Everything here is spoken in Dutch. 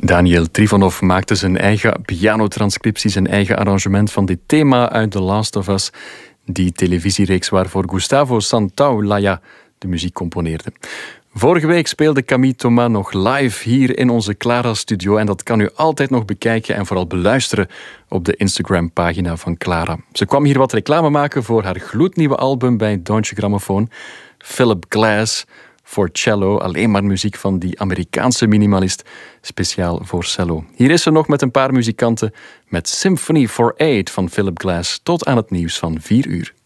Daniel Trifonov maakte zijn eigen pianotranscriptie, zijn eigen arrangement van dit thema uit The Last of Us, die televisiereeks waarvoor Gustavo Santaolalla de muziek componeerde. Vorige week speelde Camille Thomas nog live hier in onze Clara-studio en dat kan u altijd nog bekijken en vooral beluisteren op de Instagram-pagina van Clara. Ze kwam hier wat reclame maken voor haar gloednieuwe album bij Deutsche Grammophon, Philip Glass, voor cello, alleen maar muziek van die Amerikaanse minimalist, speciaal voor cello. Hier is ze nog met een paar muzikanten met Symphony for 8 van Philip Glass tot aan het nieuws van 4 uur.